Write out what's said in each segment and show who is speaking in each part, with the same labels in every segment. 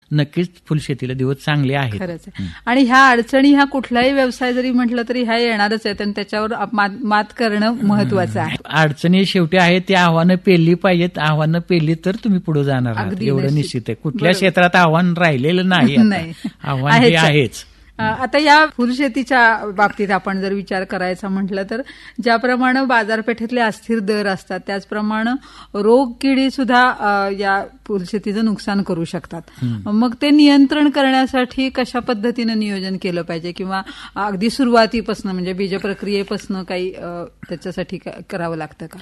Speaker 1: नक्कीच फुलशेतीला दिवस चांगले आहेत.
Speaker 2: खरंच आहे. आणि ह्या अडचणी ह्या कुठलाही व्यवसाय जरी म्हटलं तरी ह्या येणारच आहेत आणि त्याच्यावर मात करणं महत्वाचं आहे.
Speaker 1: अडचणी शेवटी आहेत ती आव्हानं पेलली पाहिजेत. आव्हानं पेलली तर तुम्ही पुढे जाणार आहात एवढं निश्चित आहे. कुठल्या क्षेत्रात आव्हान राहिलेलं नाही. आव्हान हे आहेच.
Speaker 2: आता या फुलशेतीच्या बाबतीत आपण जर विचार करायचा म्हटलं तर ज्याप्रमाणे बाजारपेठेतले अस्थिर दर असतात त्याचप्रमाणे रोग किडी सुद्धा या फुलशेतीचं नुकसान करू शकतात. मग ते नियंत्रण करण्यासाठी कशा पद्धतीने नियोजन केलं पाहिजे किंवा अगदी सुरुवातीपासून म्हणजे बीज प्रक्रियेपासून काही त्याच्यासाठी करावं लागतं का?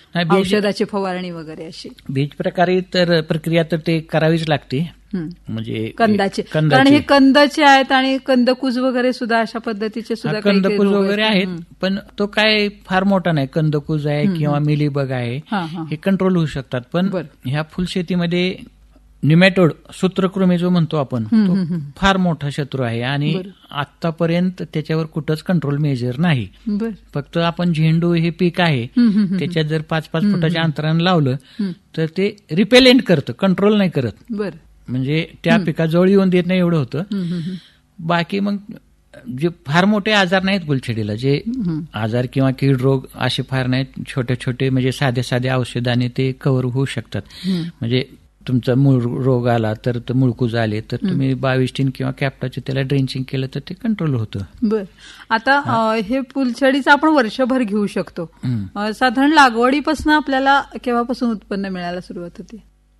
Speaker 2: औषधाची फवारणी वगैरे अशी
Speaker 1: बीज प्रक्रिया तर ते करावीच लागते. म्हणजे
Speaker 2: कंदाचे, कारण हे कंदाचे आहेत आणि कंदकुज वगैरे सुद्धा अशा पद्धतीचे सुद्धा
Speaker 1: कंदकुज वगैरे आहेत. पण तो काय फार मोठा नाही. कंदकुज आहे किंवा मिलीबग आहे हे कंट्रोल होऊ शकतात. पण ह्या फुलशेतीमध्ये निमॅटोड सूत्रकृमी जो म्हणतो आपण तो फार मोठा शत्रू आहे आणि आतापर्यंत त्याच्यावर कुठंच कंट्रोल मेजर नाही. फक्त आपण झेंडू हे पीक आहे त्याच्यात जर 5-5 फुटाच्या अंतराने लावलं तर ते रिपेलेंट करतं, कंट्रोल नाही करत. म्हणजे त्या पिकाजवळ येऊन देत नाही एवढं होतं. बाकी मग जे फार मोठे आजार नाहीत गुलछडीला, जे आजार किंवा कीड रोग असे फार नाहीत. छोटे छोटे म्हणजे साध्या औषधाने ते कव्हर होऊ शकतात. म्हणजे तुमचा मूळ रोग आला तर मुळकूज आले तर तुम्ही 22 किंवा कॅप्टाचे त्याला ड्रेंचिंग केलं तर ते कंट्रोल होतं.
Speaker 2: बर. आता हे फुलछडीचं आपण वर्षभर घेऊ शकतो. साधारण लागवडीपासून आपल्याला केव्हापासून उत्पन्न मिळायला सुरुवात होते?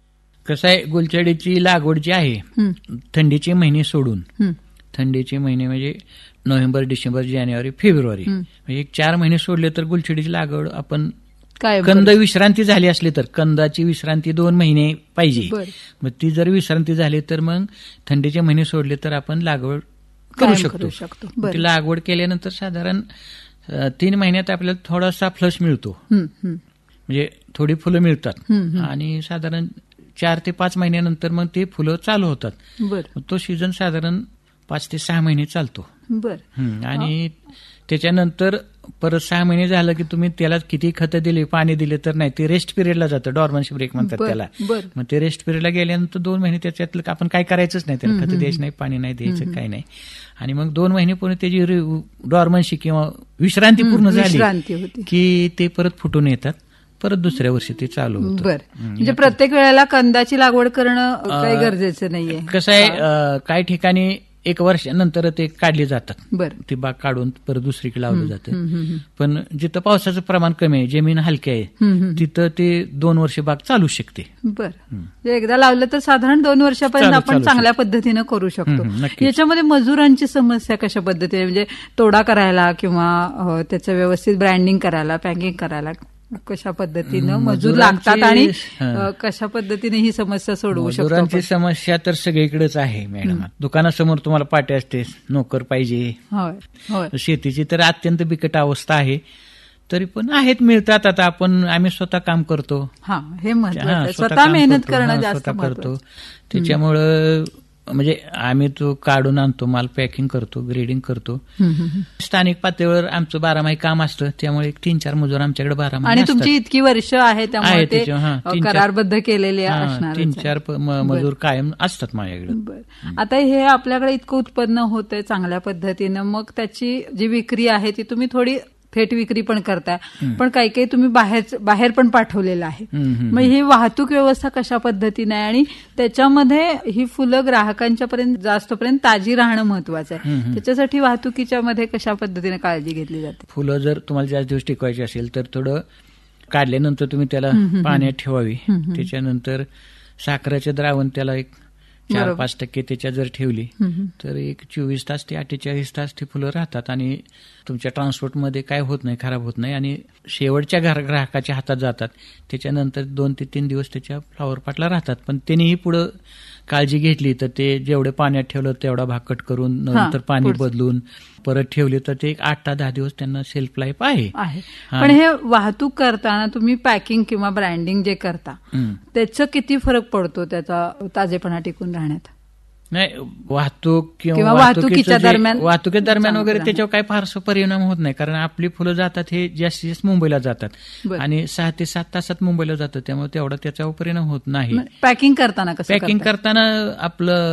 Speaker 1: कसं आहे, गुलछडीची लागवड जी आहे थंडीचे महिने सोडून, थंडीचे महिने म्हणजे नोव्हेंबर, डिसेंबर, जानेवारी, फेब्रुवारी म्हणजे 4 महिने सोडले तर गुलछडीची लागवड आपण कंद विश्रांती झाली असली तर कंदाची विश्रांती 2 महिने पाहिजे. मग ती जर विश्रांती झाली तर मग थंडीचे महिने सोडले तर आपण लागवड करू शकतो. ती लागवड केल्यानंतर साधारण 3 महिन्यात आपल्याला थोडासा फ्लश मिळतो. म्हणजे थोडी फुलं मिळतात आणि साधारण 4 ते 5 महिन्यानंतर मग ते फुलं चालू होतात. तो सीझन साधारण 5 ते 6 महिने चालतो. आणि त्याच्यानंतर परत 6 महिने झालं की तुम्ही त्याला किती खतं दिली, पाणी दिले तर नाही, ते रेस्ट पिरियडला जातं. डॉर्मन्सी ब्रेक म्हणतात त्याला. मग ते रेस्ट पिरियडला गेल्यानंतर 2 महिने त्याच्यातलं आपण काय करायचंच नाही, त्याला खतं द्यायचं नाही, पाणी नाही द्यायचं, काही नाही. आणि मग 2 महिने पूर्ण त्याची डॉर्मन्सी किंवा विश्रांती पूर्ण झाली की ते परत फुटून येतात. परत दुसऱ्या वर्षी ते चालू होतं.
Speaker 2: म्हणजे प्रत्येक वेळेला कंदाची लागवड करणं काही गरजेचं नाहीये.
Speaker 1: कसं आहे, काही ठिकाणी 1 वर्षानंतर ते काढले जातात. ती बाग काढून परत दुसरीकडे लावलं जातं. पण जिथं पावसाचं प्रमाण कमी आहे, जमीन हलकी आहे, तिथं ते 2 वर्ष बाग चालू शकते.
Speaker 2: एकदा लावलं तर साधारण 2 वर्षापर्यंत आपण चांगल्या पद्धतीनं करू शकतो. याच्यामध्ये मजुरांची समस्या कशा पद्धतीने, म्हणजे तोडा करायला किंवा त्याचं व्यवस्थित ब्रँडिंग करायला, पॅकिंग करायला कशा पद्धतीनं मजूर लागतात आणि कशा पद्धतीने ही समस्या सोडवू शकतो?
Speaker 1: मजुरांची समस्या तर सगळीकडेच आहे मॅडम. दुकानासमोर तुम्हाला पाटी असते, नोकर पाहिजे. शेतीची तर अत्यंत बिकट अवस्था आहे. तरी पण आहेत, मिळतात. आता आम्ही स्वतः काम करतो.
Speaker 2: हे स्वतः मेहनत करणं जास्त करतो.
Speaker 1: त्याच्यामुळं म्हणजे आम्ही तो काढून आणतो, माल पॅकिंग करतो, ग्रेडिंग करतो. स्थानिक पातळीवर आमचं 12 काम असतं, त्यामुळे 3-4 मजूर आमच्याकडे 12
Speaker 2: आणि तुमची इतकी वर्ष आहे त्यामुळे करारबद्ध केलेले
Speaker 1: 3-4 मजूर कायम असतात माझ्याकडे.
Speaker 2: आता हे आपल्याकडे इतकं उत्पन्न होतंय चांगल्या पद्धतीनं, मग त्याची जी विक्री आहे ती तुम्ही थोडी थेट विक्री पण करताय, पण काही काही तुम्ही बाहेर पण पाठवलेलं आहे. मग ही वाहतूक व्यवस्था कशा पद्धतीने आहे आणि त्याच्यामध्ये ही फुलं ग्राहकांच्या पर्यंत जास्तपर्यंत ताजी राहणं महत्वाचं आहे. त्याच्यासाठी वाहतुकीच्या मध्ये कशा पद्धतीने काळजी घेतली जाते?
Speaker 1: फुलं जर तुम्हाला जास्त दिवस टिकवायची असेल तर थोडं काढल्यानंतर तुम्ही त्याला पाण्यात ठेवावी. त्याच्यानंतर साखरेचे द्रावण त्याला 4-5% त्याच्यात जर ठेवली तर 24 तास ते 48 तास ती फुलं राहतात आणि तुमच्या ट्रान्सपोर्टमध्ये काय होत नाही, खराब होत नाही आणि शेवटच्या ग्राहकाच्या हातात जातात. त्याच्यानंतर 2 ते 3 दिवस त्याच्या फ्लॉवर पॉटला राहतात. पण त्यांनीही पुढं काळजी घेतली तर ते जेवढे पाण्यात ठेवलं तेवढा भाग कट करून नंतर पाणी बदलून परत ठेवले तर ते 8 ते 10 दिवस त्यांना शेल्फ लाईफ आहे.
Speaker 2: पण हे वाहतूक करताना तुम्ही पॅकिंग किंवा ब्रँडिंग जे करता त्याचं किती फरक पडतो त्याचा ताजेपणा टिकून राहण्यात?
Speaker 1: नाही, वाहतूक किंवा
Speaker 2: वाहतुकीच्या दरम्यान
Speaker 1: वगैरे त्याच्यावर काही फारसा परिणाम होत नाही, कारण आपली फुलं जातात हे जास्तीत जास्त मुंबईला जातात आणि 6 ते 7 तासात मुंबईला जातं, त्यामुळे तेवढा त्याच्यावर परिणाम होत नाही.
Speaker 2: पॅकिंग करताना
Speaker 1: आपलं